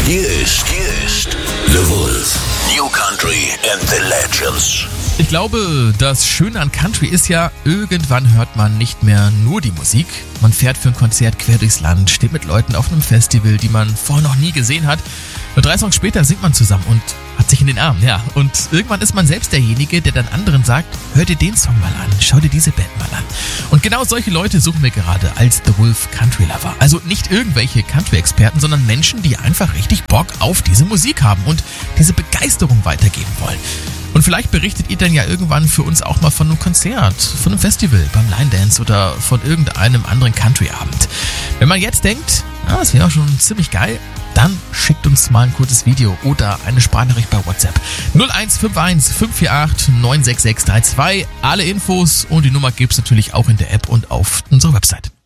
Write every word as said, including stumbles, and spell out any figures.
Hier ist, hier ist The Wolf. New Country and the Legends. Ich glaube, das Schöne an Country ist ja, irgendwann hört man nicht mehr nur die Musik. Man fährt für ein Konzert quer durchs Land, steht mit Leuten auf einem Festival, die man vorher noch nie gesehen hat. Und drei Songs später singt man zusammen und hat sich in den Armen, ja. Und irgendwann ist man selbst derjenige, der dann anderen sagt, hör dir den Song mal an, schau dir diese Band mal an. Und genau solche Leute suchen wir gerade als The Wolf Country Lover. Also nicht irgendwelche Country-Experten, sondern Menschen, die einfach richtig Bock auf diese Musik haben und diese Begeisterung weitergeben wollen. Und vielleicht berichtet ihr dann ja irgendwann für uns auch mal von einem Konzert, von einem Festival, beim Line Dance oder von irgendeinem anderen Country-Abend. Wenn man jetzt denkt, ja, das wäre auch schon ziemlich geil, dann schickt uns mal ein kurzes Video oder eine Sprachnachricht bei WhatsApp. null eins fünf eins fünf vier acht neun sechs sechs drei zwei. Alle Infos und die Nummer gibt's natürlich auch in der App und auf unserer Website.